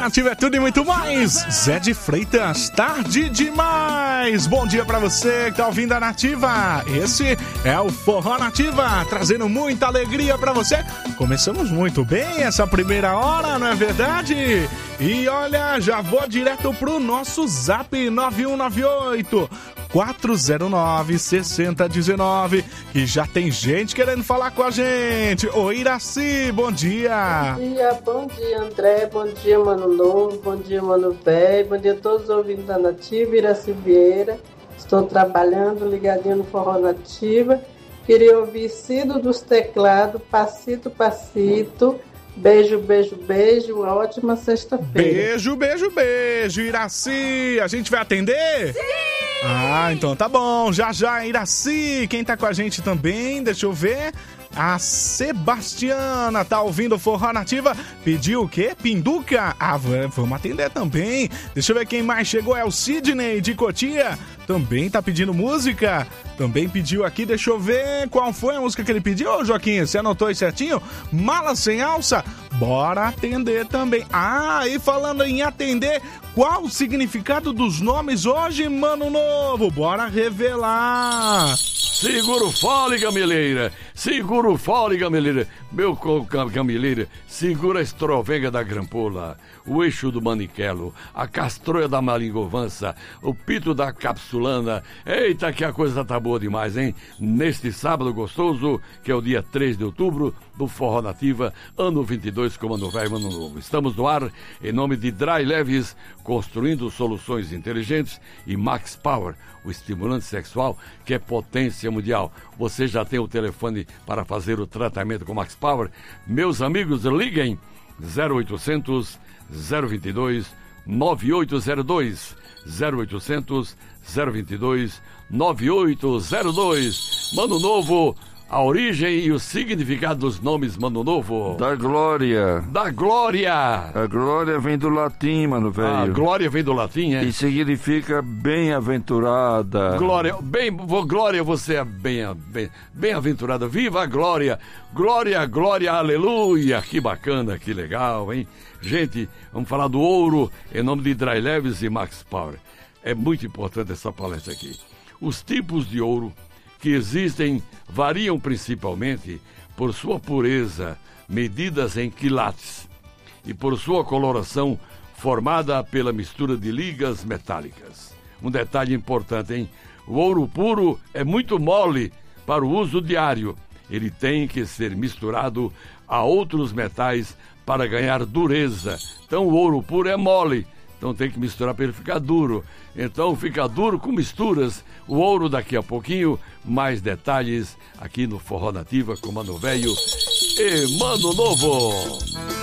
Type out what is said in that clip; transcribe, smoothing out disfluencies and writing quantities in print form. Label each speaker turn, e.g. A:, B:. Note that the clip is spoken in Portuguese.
A: Nativa é tudo e muito mais. Zé de Freitas, tarde demais. Bom dia pra você que tá ouvindo a Nativa. Esse é o Forró Nativa, trazendo muita alegria pra você. Começamos muito bem essa primeira hora, não é verdade? E olha, já vou direto pro nosso Zap 9198 409-6019, que já tem gente querendo falar com a gente. Oi, Iraci, bom dia.
B: Bom dia, André, bom dia, Mano Novo, bom dia, Mano Velho, bom dia a todos os ouvintes da Nativa, Iraci Vieira. Estou trabalhando, ligadinho no Forró Nativa. Queria ouvir Cido dos Teclados, Passito, Passito. Beijo, beijo, beijo, uma ótima sexta-feira.
A: Beijo, beijo, beijo, Iraci. A gente vai atender? Sim! Ah, então tá bom. Já, Iraci. Quem tá com a gente também, deixa eu ver. A Sebastiana tá ouvindo o Forró Nativa. Pediu o quê? Pinduca? Ah, vamos atender também. Deixa eu ver quem mais chegou. É o Sidney de Cotia. Também tá pedindo música. Também pediu aqui, deixa eu ver qual foi a música que ele pediu, ô Joaquim. Você anotou aí certinho? Mala Sem Alça. Bora atender também. Ah, e falando em atender, qual o significado dos nomes hoje, Mano Novo? Bora revelar.
C: Segura o fole, gameleira. Segura o fole, gameleira. Meu gameleira, segura a estrovenga da grampola, o eixo do maniquelo, a castroia da maringovança, o pito da capsulana. Eita, que a coisa tá boa demais, hein? Neste sábado gostoso, que é o dia 3 de outubro, do Forró Nativa, ano 22, com Mano Velho e Mano Novo. Estamos no ar, em nome de Dry Leves, construindo soluções inteligentes, e Max Power, o estimulante sexual que é potência mundial. Você já tem o telefone para fazer o tratamento com Max Power? Meus amigos, liguem 0800 022 9802 0800 022 9802. Mano Novo, a origem e o significado dos nomes, Mano Novo.
D: Da glória.
C: Da glória.
D: A glória vem do latim, mano velho.
C: A glória vem do latim, é?
D: E significa bem-aventurada.
C: Glória, glória, você é bem-aventurada. Viva a glória. Glória, glória, aleluia. Que bacana, que legal, hein? Gente, vamos falar do ouro em nome de Dry Leves e Max Power. É muito importante essa palestra aqui. Os tipos de ouro que existem variam principalmente por sua pureza, medidas em quilates, e por sua coloração formada pela mistura de ligas metálicas. Um detalhe importante, hein? O ouro puro é muito mole para o uso diário. Ele tem que ser misturado a outros metais para ganhar dureza. Então o ouro puro é mole. Então tem que misturar para ele ficar duro. Então fica duro com misturas. O ouro daqui a pouquinho. Mais detalhes aqui no Forró Nativa com Mano Velho e Mano Novo.